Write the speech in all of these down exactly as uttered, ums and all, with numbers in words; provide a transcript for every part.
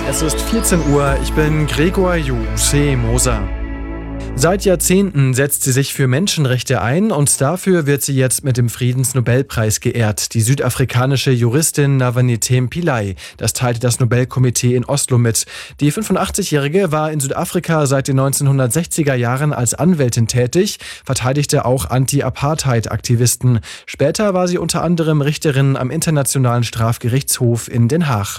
Es ist vierzehn Uhr, ich bin Gregor Juse Moser. Seit Jahrzehnten setzt sie sich für Menschenrechte ein und dafür wird sie jetzt mit dem Friedensnobelpreis geehrt. Die südafrikanische Juristin Navanethem Pillay. Das teilte das Nobelkomitee in Oslo mit. Die fünfundachtzigjährige war in Südafrika seit den neunzehnhundertsechziger Jahren als Anwältin tätig, verteidigte auch Anti-Apartheid-Aktivisten. Später war sie unter anderem Richterin am Internationalen Strafgerichtshof in Den Haag.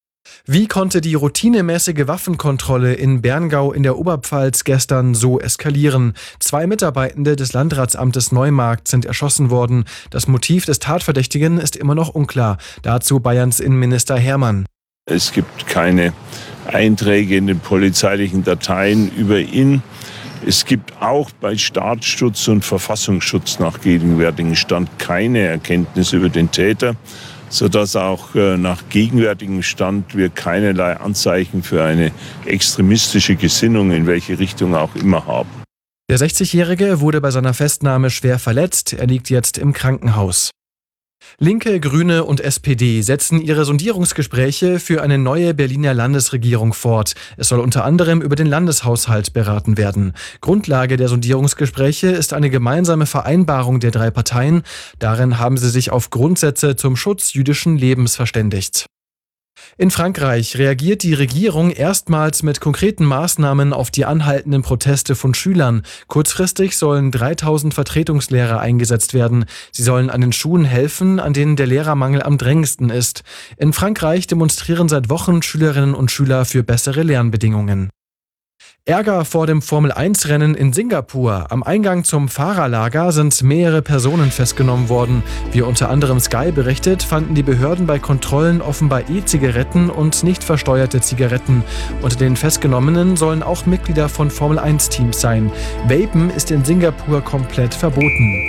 Wie konnte die routinemäßige Waffenkontrolle in Berngau in der Oberpfalz gestern so eskalieren? Zwei Mitarbeitende des Landratsamtes Neumarkt sind erschossen worden. Das Motiv des Tatverdächtigen ist immer noch unklar. Dazu Bayerns Innenminister Hermann. Es gibt keine Einträge in den polizeilichen Dateien über ihn. Es gibt auch bei Staatsschutz und Verfassungsschutz nach gegenwärtigem Stand keine Erkenntnisse über den Täter, sodass auch äh, nach gegenwärtigem Stand wir keinerlei Anzeichen für eine extremistische Gesinnung in welche Richtung auch immer haben. Der sechzigjährige wurde bei seiner Festnahme schwer verletzt. Er liegt jetzt im Krankenhaus. Linke, Grüne und S P D setzen ihre Sondierungsgespräche für eine neue Berliner Landesregierung fort. Es soll unter anderem über den Landeshaushalt beraten werden. Grundlage der Sondierungsgespräche ist eine gemeinsame Vereinbarung der drei Parteien. Darin haben sie sich auf Grundsätze zum Schutz jüdischen Lebens verständigt. In Frankreich reagiert die Regierung erstmals mit konkreten Maßnahmen auf die anhaltenden Proteste von Schülern. Kurzfristig sollen dreitausend Vertretungslehrer eingesetzt werden. Sie sollen an den Schulen helfen, an denen der Lehrermangel am drängendsten ist. In Frankreich demonstrieren seit Wochen Schülerinnen und Schüler für bessere Lernbedingungen. Ärger vor dem Formel eins Rennen in Singapur. Am Eingang zum Fahrerlager sind mehrere Personen festgenommen worden. Wie unter anderem Sky berichtet, fanden die Behörden bei Kontrollen offenbar E-Zigaretten und nicht versteuerte Zigaretten. Unter den Festgenommenen sollen auch Mitglieder von Formel eins Teams sein. Vapen ist in Singapur komplett verboten.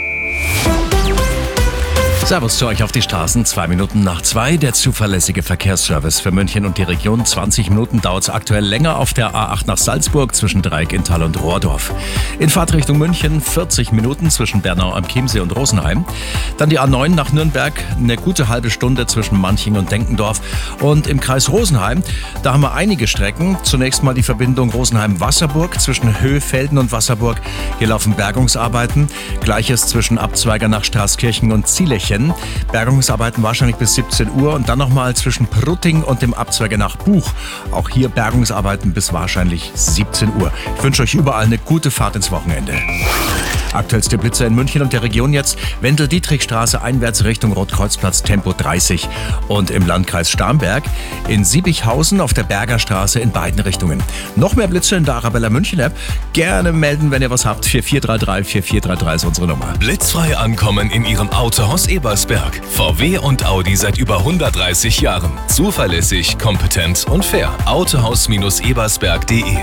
Servus zu euch auf die Straßen, zwei Minuten nach zwei, der zuverlässige Verkehrsservice für München und die Region. zwanzig Minuten dauert es aktuell länger auf der A acht nach Salzburg zwischen Dreieck, Inntal und Rohrdorf. In Fahrtrichtung München vierzig Minuten zwischen Bernau am Chiemsee und Rosenheim. Dann die A neun nach Nürnberg, eine gute halbe Stunde zwischen Manching und Denkendorf. Und im Kreis Rosenheim, da haben wir einige Strecken. Zunächst mal die Verbindung Rosenheim-Wasserburg zwischen Höhfelden und Wasserburg. Hier laufen Bergungsarbeiten. Gleiches zwischen Abzweiger nach Straßkirchen und Zielechen. Bergungsarbeiten wahrscheinlich bis siebzehn Uhr und dann nochmal zwischen Prutting und dem Abzweiger nach Buch. Auch hier Bergungsarbeiten bis wahrscheinlich siebzehn Uhr. Ich wünsche euch überall eine gute Fahrt ins Wochenende. Aktuellste Blitzer in München und der Region jetzt. Wendel-Dietrich-Straße einwärts Richtung Rotkreuzplatz, Tempo dreißig. Und im Landkreis Starnberg in Siebichhausen auf der Bergerstraße in beiden Richtungen. Noch mehr Blitzer in der Arabella München App. Gerne melden, wenn ihr was habt. vier vier drei drei, vier vier drei drei ist unsere Nummer. Blitzfrei ankommen in Ihrem Autohaus Ebersberg. V W und Audi seit über hundertdreißig Jahren. Zuverlässig, kompetent und fair. autohaus ebersberg punkt de.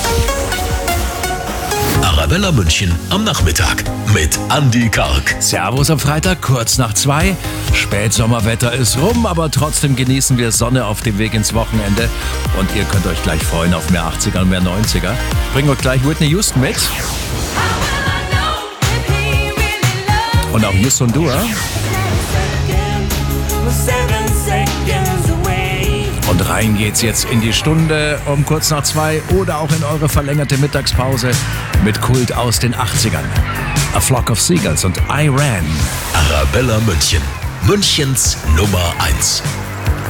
Arabella München am Nachmittag mit Andi Karg. Servus am Freitag, kurz nach zwei. Spätsommerwetter ist rum, aber trotzdem genießen wir Sonne auf dem Weg ins Wochenende. Und ihr könnt euch gleich freuen auf mehr achtziger und mehr neunziger. Bringen euch gleich Whitney Houston mit. Und auch Houston Dua. Und rein geht's jetzt in die Stunde um kurz nach zwei oder auch in eure verlängerte Mittagspause mit Kult aus den achtzigern. A Flock of Seagulls und I Ran. Arabella München. Münchens Nummer eins.